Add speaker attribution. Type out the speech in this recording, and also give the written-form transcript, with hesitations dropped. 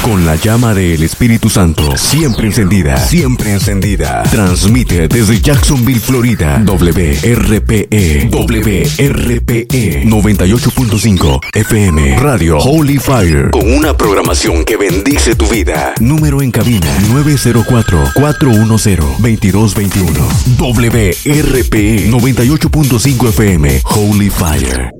Speaker 1: Con la llama del Espíritu Santo siempre encendida. Siempre encendida. Transmite desde Jacksonville, Florida. WRPE 98.5 FM. Radio Holy Fire. Con una programación que bendice tu vida. Número en cabina 904-410-2221. WRPE 98.5 FM. Holy Fire.